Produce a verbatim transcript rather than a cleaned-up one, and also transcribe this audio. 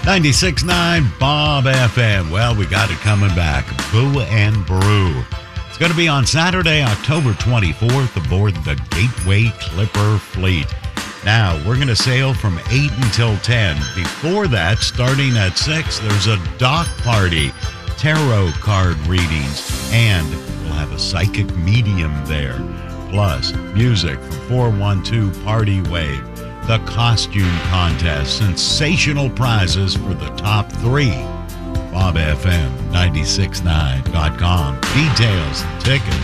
ninety-six point nine Bob F M. Well, we got it coming back. Boo and Brew. It's going to be on Saturday, October twenty-fourth aboard the Gateway Clipper Fleet. Now, we're going to sail from eight until ten. Before that, starting at six, there's a dock party, tarot card readings, and we'll have a psychic medium there. Plus, music from four one two Party Wave, the costume contest, sensational prizes for the top three. Bob F M, nine six nine dot com. Details and tickets